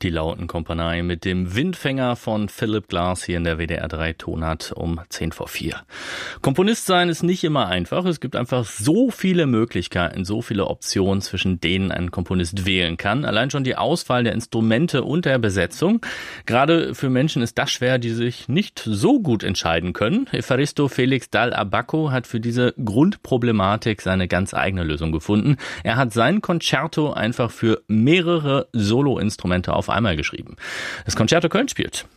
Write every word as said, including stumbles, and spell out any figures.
Die Lautenkompanie mit dem Windfänger von Philip Glass hier in der W D R drei Tonart um zehn vor vier. Komponist sein ist nicht immer einfach. Es gibt einfach so viele Möglichkeiten, so viele Optionen, zwischen denen ein Komponist wählen kann. Allein schon die Auswahl der Instrumente und der Besetzung. Gerade für Menschen ist das schwer, die sich nicht so gut entscheiden können. Evaristo Felix Dal Abaco hat für diese Grundproblematik seine ganz eigene Lösung gefunden. Er hat sein Concerto einfach für mehrere Soloinstrumente auf einmal geschrieben. Das Concerto Köln spielt